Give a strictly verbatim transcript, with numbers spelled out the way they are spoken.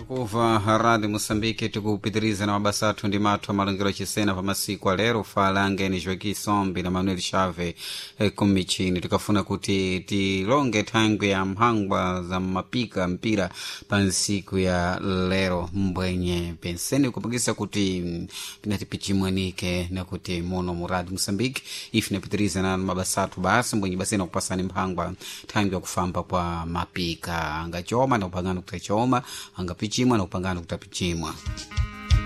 kuva haradi Moçambique tikupitiriza na mabasa athu ndi mathu amalongero achisena pa masiku alero falange ni Joaquim Sombi na Manuel Chave eh, kumichini tikafuna kuti tilonge thangwe ya mphangwa za mapika mpira pa nsiku ya lero mbwenye penseni kupangisa kuti pinati pichimwanike na kuti mono muradi Moçambique ifi napitiriza na mabasa athu basi mbwenye basi na kupasani mphangwa thangwe ya kufamba kwa mapika angachoma na kupangana kutachoma anga pichimwa na kupangana kutapichimwa.